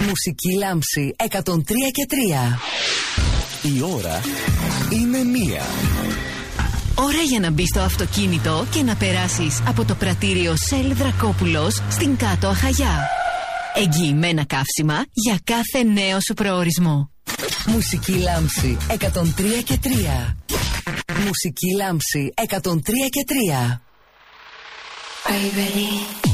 Μουσική λάμψη 103 και 3. Η ώρα είναι 1. Ώρα για να μπεις στο αυτοκίνητο και να περάσεις από το πρατήριο Shell Δρακόπουλος στην Κάτω Αχαγιά. Εγγυημένα καύσιμα για κάθε νέο σου προορισμό. Μουσική λάμψη 103 και 3. Μουσική λάμψη 103 και 3. Are you ready?